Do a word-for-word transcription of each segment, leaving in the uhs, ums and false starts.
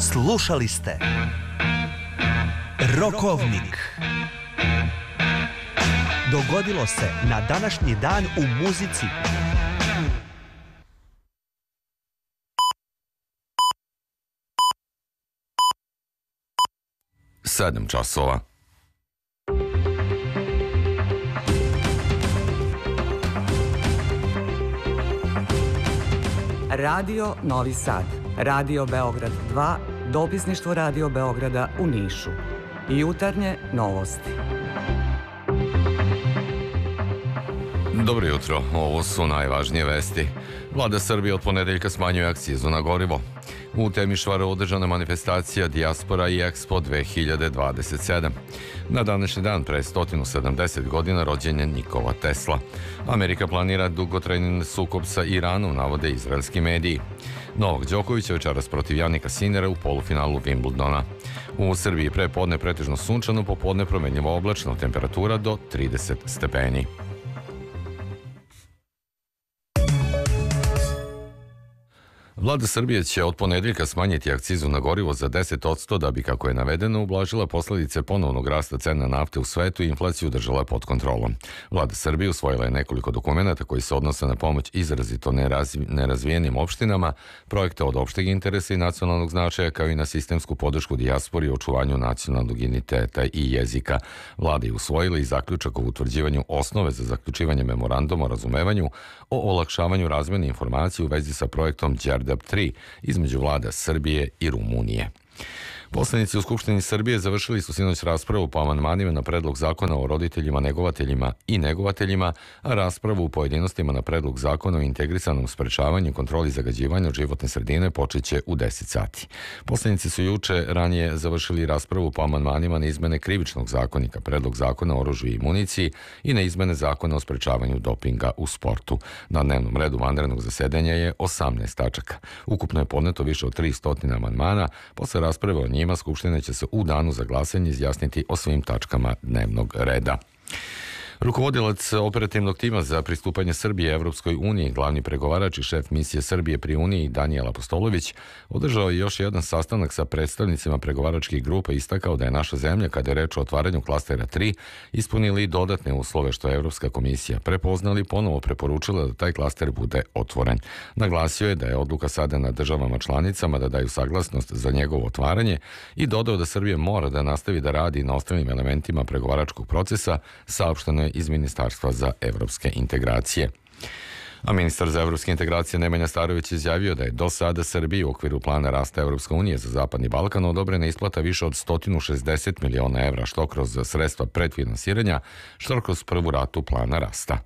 Slušali ste Rokovnik. Dogodilo se na današnji dan u muzici. Sedam časova. Radio Novi Sad, Radio Beograd dva, dopisništvo Radio Beograda u Nišu. Jutarnje novosti. Dobro jutro, ovo su najvažnije vesti. Vlada Srbije od ponedeljka smanjuje akcizu na gorivo. U Temišvaru održana manifestacija Dijaspora i Expo dve hiljade dvadeset sedam. Na današnji dan pre sto sedamdeset godina rođen je Nikola Tesla. Amerika planira dugotrajni sukob sa Iranom, navode izraelski mediji. Novak Đoković večeras protiv Janika Sinera u polufinalu Wimbledona. U Srbiji pre podne pretežno sunčano, popodne promenljivo oblačno, temperatura do trideset stepeni. Vlada Srbije će od ponedeljka smanjiti akcizu na gorivo za deset posto da bi, kako je navedeno, ublažila posledice ponovnog rasta cena nafte u svetu i inflaciju držala pod kontrolom. Vlada Srbije usvojila je nekoliko dokumenata koji se odnose na pomoć izrazito nerazvijenim opštinama, projekte od opšteg interesa i nacionalnog značaja, kao i na sistemsku podršku dijaspori i očuvanju nacionalnog identiteta i jezika. Vlada je usvojila i zaključak o utvrđivanju osnove za zaključivanje memoranduma o razumevanju o olakšavanju razmene informacija u vezi sa projektom Đerdap tri između vlada Srbije i Rumunije. Poslanici u Skupštini Srbije završili su sinoć raspravu po amandmanima na predlog zakona o roditeljima, negovateljima i negovateljima, a raspravu u pojedinostima na predlog zakona o integrisanom sprečavanju i kontroli zagađivanja životne sredine počeće u deset sati. Poslanici su juče ranije završili raspravu po amandmanima na izmene krivičnog zakonika, predlog zakona o oružju i municiji i na izmene zakona o sprečavanju dopinga u sportu. Na dnevnom redu vanrednog zasedanja je osamnaest tačaka. Ukupno je podneto više od tristo amandmana. Posle rasprave o njima Skupština će se u danu za glasanje izjasniti o svim tačkama dnevnog reda. Rukovodilac operativnog tima za pristupanje Srbije Evropskoj uniji, glavni pregovarač i šef misije Srbije pri Uniji Danijel Apostolović, održao je još jedan sastanak sa predstavnicima pregovaračkih grupa i istakao da je naša zemlja, kada je reč o otvaranju klastera tri, ispunili dodatne uslove što je Evropska komisija prepoznali i ponovo preporučila da taj klaster bude otvoren. Naglasio je da je odluka sada na državama članicama da daju saglasnost za njegovo otvaranje i dodao da Srbija mora da nastavi da radi na ostalim elementima pregovaračkog procesa, saopšteno je iz Ministarstva za evropske integracije. A ministar za evropske integracije Nemanja Starović izjavio da je do sada Srbiji u okviru plana rasta Evropske unije za Zapadni Balkan odobrena isplata više od sto šezdeset miliona evra, što kroz sredstva predfinansiranja, što kroz prvu ratu plana rasta.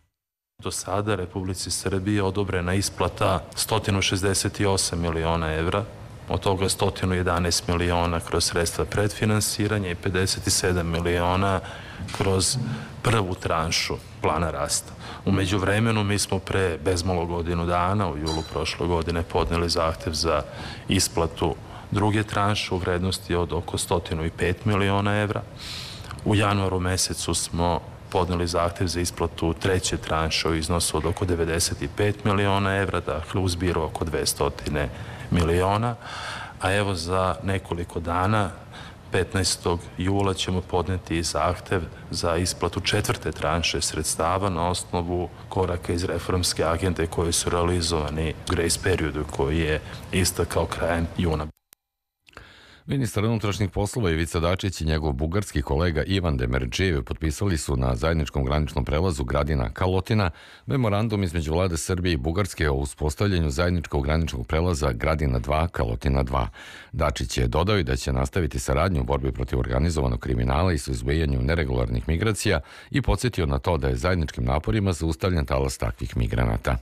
Do sada Republici Srbiji odobrena isplata sto šezdeset osam miliona evra, od toga sto jedanaest miliona kroz sredstva predfinansiranja i pedeset sedam miliona kroz prvu tranšu plana rasta. U međuvremenu mi smo pre bezmalo godinu dana, u julu prošle godine, podneli zahtev za isplatu druge tranše u vrednosti od oko sto pet miliona evra. U januaru mesecu smo podneli zahtev za isplatu treće tranše u iznosu od oko devedeset pet miliona evra, dakle u zbiru oko dvesta miliona, a evo za nekoliko dana, petnaestog jula, ćemo podneti i zahtev za isplatu četvrte tranše sredstava na osnovu koraka iz reformske agende koji su realizovani u grace periodu koji je istakao krajem juna. Ministar unutrašnjih poslova Ivica Dačić i njegov bugarski kolega Ivan Demirđijev potpisali su na zajedničkom graničnom prelazu Gradina-Kalotina memorandum između vlade Srbije i Bugarske o uspostavljanju zajedničkog graničnog prelaza Gradina dva, Kalotina dva. Dačić je dodao i da će nastaviti saradnju u borbi protiv organizovanog kriminala i suzbijanju neregularnih migracija i podsjetio na to da je zajedničkim naporima zaustavljen talas takvih migranata.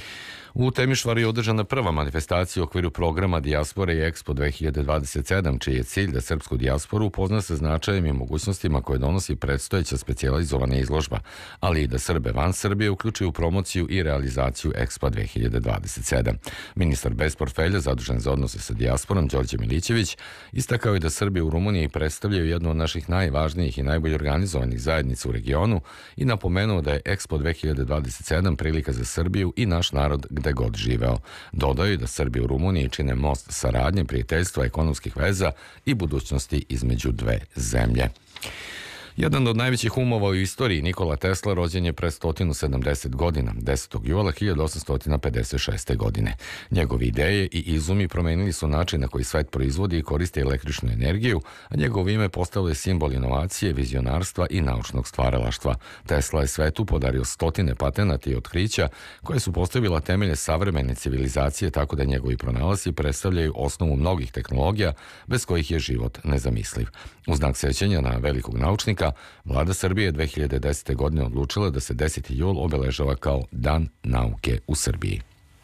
U Temišvaru je održana prva manifestacija u okviru programa Dijaspora i Expo dve hiljade dvadeset sedam, čiji je cilj da srpsku dijasporu upozna sa značajem i mogućnostima koje donosi predstojeća specijalizovana izložba, ali i da Srbe van Srbije uključuju u promociju i realizaciju Expo dve hiljade dvadeset sedam. Ministar bez portfelja zadužen za odnose sa dijasporom Đorđe Milićević istakao je da Srbi u Rumuniji predstavljaju jednu od naših najvažnijih i najbolje organizovanih zajednica u regionu i napomenuo da je Expo dve hiljade dvadeset sedam prilika za Srbiju i naš narod gde god živeo. Dodaju da Srbi u Rumuniji čine most saradnje, prijateljstva, ekonomskih veza i budućnosti između dve zemlje. Jedan od najvećih umova u istoriji, Nikola Tesla, rođen je pre sto sedamdeset godina, desetog jula hiljadu osamsto pedeset šeste. godine. Njegove ideje i izumi promenili su način na koji svet proizvodi i koristi električnu energiju, a njegovo ime postalo je simbol inovacije, vizionarstva i naučnog stvaralaštva. Tesla je svetu podario stotine patenata i otkrića koje su postavila temelje savremene civilizacije, tako da njegovi pronalazi predstavljaju osnovu mnogih tehnologija bez kojih je život nezamisliv. U znak sećanja na velikog naučnika, Vlada Srbije dve hiljade desete. godine odlučila da se deseti jul obeležava kao Dan nauke u Srbiji.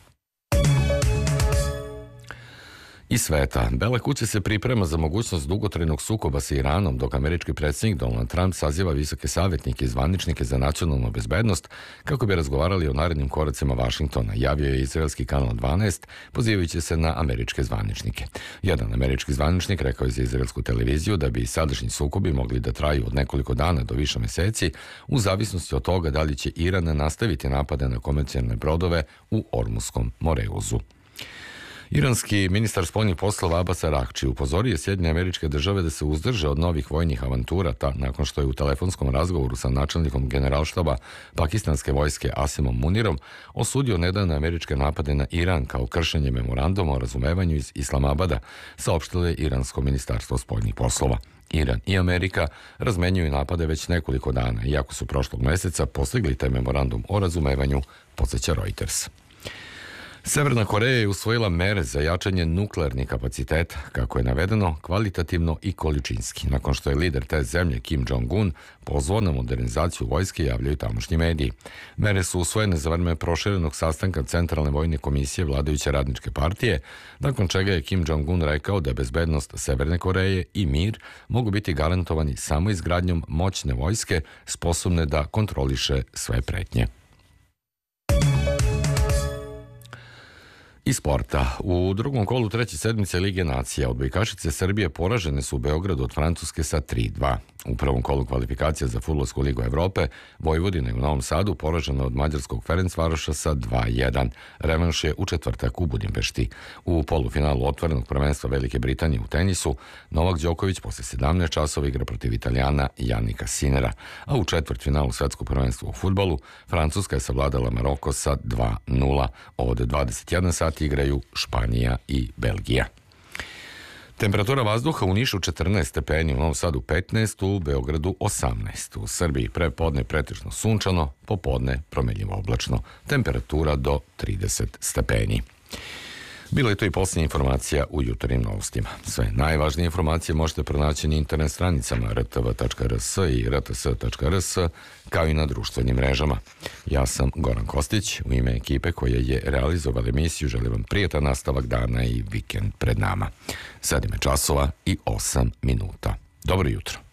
Iz sveta. Bela kuća se priprema za mogućnost dugotrajnog sukoba sa Iranom, dok američki predsjednik Donald Trump saziva visoke savjetnike i zvaničnike za nacionalnu bezbednost kako bi razgovarali o narednim koracima Vašingtona, javio je izraelski kanal dvanaest, pozivajući se na američke zvaničnike. Jedan američki zvaničnik rekao je za izraelsku televiziju da bi sadašnji sukobi mogli da traju od nekoliko dana do više meseci, u zavisnosti od toga da li će Iran nastaviti napade na komercijalne brodove u Ormuskom Moreuzu. Iranski ministar spoljnih poslova Abbas Araghči upozorio je Sjedinjene Američke Države da se uzdrže od novih vojnih avantura ta, nakon što je u telefonskom razgovoru sa načelnikom generalštaba pakistanske vojske Asimom Munirom osudio nedavne američke napade na Iran kao kršenje memoranduma o razumevanju iz Islamabada, saopštilo je Iransko ministarstvo spoljnih poslova. Iran i Amerika razmenjuju napade već nekoliko dana, iako su prošlog meseca postigli taj memorandum o razumevanju, podsjeća Reuters. Severna Koreja je usvojila mere za jačanje nuklearnih kapaciteta, kako je navedeno, kvalitativno i količinski, nakon što je lider te zemlje Kim Jong-un pozvao na modernizaciju vojske, javljaju tamošnji mediji. Mere su usvojene za vreme proširenog sastanka Centralne vojne komisije vladajuće radničke partije, nakon čega je Kim Jong-un rekao da bezbednost Severne Koreje i mir mogu biti garantovani samo izgradnjom moćne vojske sposobne da kontroliše sve pretnje. Iz sporta. U drugom kolu treće sedmice Lige nacija odbojkašice Srbije poražene su u Beogradu od Francuske sa tri dva. U prvom kolu kvalifikacija za Fudbalsku ligu Evrope Vojvodina je u Novom Sadu poražena od mađarskog Ferencvaroša sa dva jedan. Revanš je u četvrtak u Budimpešti. U polufinalu otvorenog prvenstva Velike Britanije u tenisu Novak Đoković posle sedamnaest časova igra protiv Italijana Janika Sinera, a u četvrtfinalu svetskog prvenstva u fudbalu Francuska je savladala Maroko sa dva nula. Od dvadeset jedan sati igraju Španija i Belgija. Temperatura vazduha u Nišu četrnaest stepeni, u Novom Sadu petnaest, u Beogradu osamnaest. U Srbiji prepodne pretežno sunčano, popodne promenljivo oblačno. Temperatura do trideset stepeni. Bilo je to i posljednja informacija u jutarnjim novostima. Sve najvažnije informacije možete pronaći na internet stranicama r t v tačka r s i r t s tačka r s, kao i na društvenim mrežama. Ja sam Goran Kostić, u ime ekipe koja je realizovala emisiju želim vam prijetan nastavak dana i vikend pred nama. Sad ime časova i osam minuta. Dobro jutro.